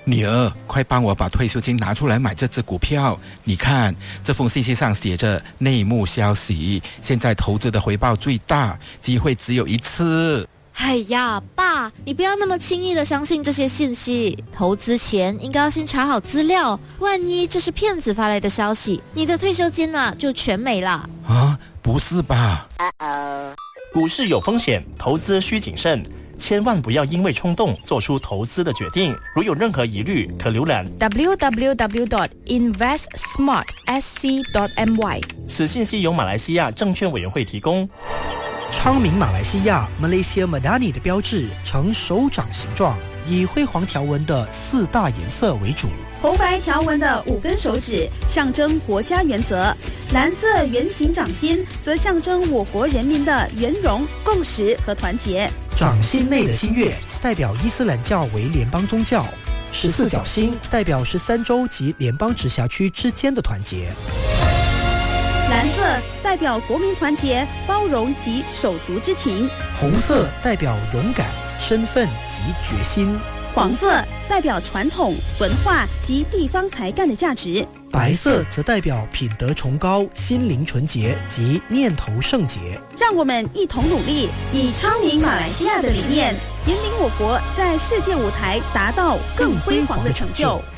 女儿，快帮我把退休金拿出来买这只股票。你看，这封信息上写着内幕消息，现在投资的回报最大，机会只有一次。 哎呀，爸，你不要那么轻易的相信这些信息。投资前应该要先查好资料，万一这是骗子发来的消息，你的退休金就全没了。 啊，不是吧？ 股市有风险，投资需谨慎，千万不要因为冲动做出投资的决定。如有任何疑虑，可浏览 www.investsmartsc.my。 此信息由马来西亚证券委员会提供。 昌明马来西亚 Malaysia Madani 的标志呈手掌形状，以辉煌条纹的4大颜色为主。 红白条纹的5根手指象征国家原则，蓝色圆形掌心则象征我国人民的圆融、共识和团结。 掌心内的新月代表伊斯兰教为联邦宗教，14角星代表13州及联邦直辖区之间的团结。 蓝色代表国民团结、包容及手足之情， 红色代表勇敢、身份及决心， 黄色代表传统文化及地方才干的价值， 白色则代表品德崇高、心灵纯洁及念头圣洁。 让我们一同努力，以昌明马来西亚的理念，引领我国在世界舞台达到更辉煌的成就。